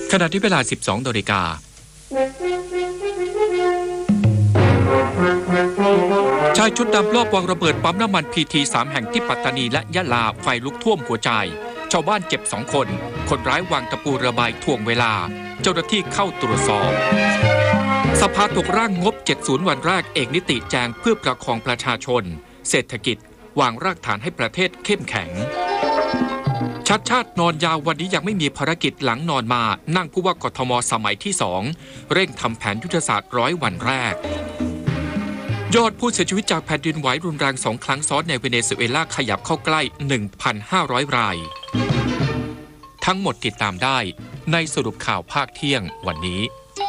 ขณะที่เวลา 12 นาฬิกาชายชุดดำลอบวางระเบิดปั๊มน้ำมันพีที3แห่งที่ปัตตานีและยะลาไฟลุกท่วมหัวใจชาวบ้านเจ็บ2 คนคนร้ายวางตะปูระบายถ่วงเวลาเจ้าหน้าที่เข้าตรวจสอบสภาถกร่างงบ70วันแรกเอกนิติแจงเพื่อประคองประชาชนเศรษฐกิจวางรากฐานให้ประเทศเข้มแข็งชัดชาตินอนยาววันนี้ยังไม่มีภารกิจหลังนอนมานั่งผู้ว่ากทมสมัยที่2เร่งทำแผนยุทธศาสตร์100 วันแรกยอดผู้เสียชีวิตจากแผ่นดินไหวรุนแรง2 ครั้งซ้อนในเวเนซุเอลาขยับเข้าใกล้ 1,500 รายทั้งหมดติดตามได้ในสรุปข่าวภาคเที่ยงวันนี้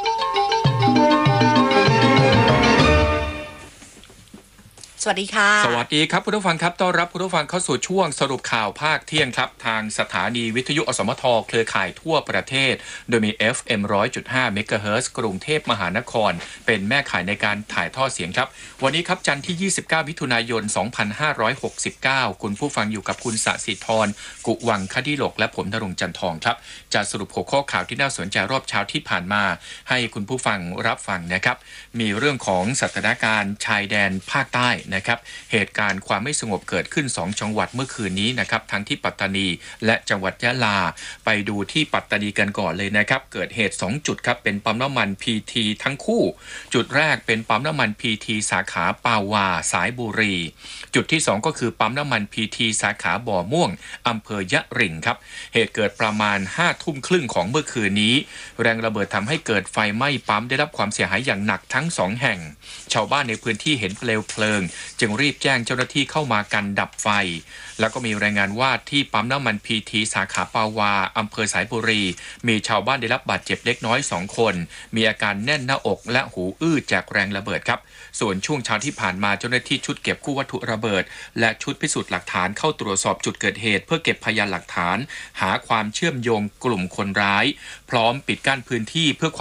สวัสดีค่ะสวัสดีครับคุณผู้ฟังครับต้อนรับคุณผู้ฟังเข้าสู่ช่วงสรุปข่าวภาคเที่ยงครับทางสถานีวิทยุอสมทเครือข่ายทั่วประเทศโดยมี FM 100.5 เมกะเฮิรตซ์กรุงเทพมหานครเป็นแม่ข่ายในการถ่ายทอดเสียงครับวันนี้ครับจันทร์ที่29มิถุนายน2569คุณผู้ฟังอยู่กับคุณสศิธรกุวังคดิโลกและผมณรงค์จันทองครับจะสรุปหัวข้อข่าวที่น่าสนใจรอบเช้าที่ผ่านมาให้คุณผู้ฟังรับฟังนะครับมีเรื่องของสถานการณ์ชายแดนภาคใต้นะครับเหตุการณ์ความไม่สงบเกิดขึ้น2 จังหวัดเมื่อคืนนี้นะครับทั้งที่ปัตตานีและจังหวัดยะลาไปดูที่ปัตตานีกันก่อนเลยนะครับเกิดเหตุ2 จุดครับเป็นปั๊มน้ำมัน PT ทั้งคู่จุดแรกเป็นปั๊มน้ำมัน PT สาขาปาวาสายบุรีจุดที่2ก็คือปั๊มน้ำมัน PT สาขาบ่อม่วงอำเภอยะริงครับเหตุเกิดประมาณ 5 ทุ่มครึ่งของเมื่อคืนนี้แรงระเบิดทำให้เกิดไฟไหม้ปั๊มได้รับความเสียหายอย่างหนักทั้ง2 แห่งชาวบ้านในพื้นที่เห็นเปลวเพลิงจึงรีบแจ้งเจ้าหน้าที่เข้ามากันดับไฟแล้วก็มีรายงานว่าที่ปั๊มน้ำมัน PT สาขาปาวาอำเภอสายบุรีมีชาวบ้านได้รับบาดเจ็บเล็กน้อย2 คนมีอาการแน่นหน้าอกและหูอื้อจากแรงระเบิดครับส่วนช่วงเช้าที่ผ่านมาเจ้าหน้าที่ชุดเก็บกู้วัตถุระเบิดและชุดพิสูจน์หลักฐานเข้าตรวจสอบจุดเกิดเหตุเพื่อเก็บพยานหลักฐานหาความเชื่อมโยงกลุ่มคนร้ายพร้อมปิดกั้นพื้นที่เพื่อ